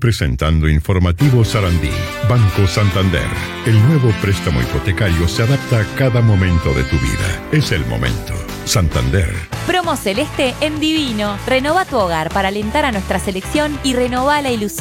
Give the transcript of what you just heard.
presentando Informativo Sarandí. Banco Santander. El nuevo préstamo hipotecario se adapta a cada momento de tu vida. Es el momento. Santander. Promo celeste en Divino. Renova tu hogar para alentar a nuestra selección y renova la ilusión